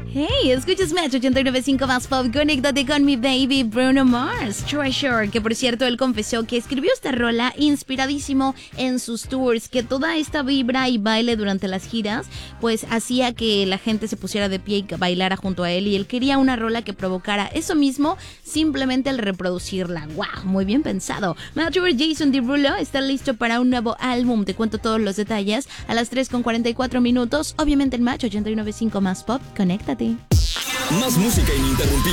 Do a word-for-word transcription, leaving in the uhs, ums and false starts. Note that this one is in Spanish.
Hey, escuchas Match ochenta y nueve punto cinco más pop. Conéctate con mi baby Bruno Mars, Treasure, que por cierto él confesó que escribió esta rola inspiradísimo en sus tours, que toda esta vibra y baile durante las giras pues hacía que la gente se pusiera de pie y bailara junto a él, y él quería una rola que provocara eso mismo simplemente al reproducirla. Wow, muy bien pensado. Mature Jason Derulo está listo para un nuevo álbum. Te cuento todos los detalles a las tres con cuarenta y cuatro minutos, obviamente en Match ochenta y nueve punto cinco más pop. Conéctate. Más música ininterrumpida.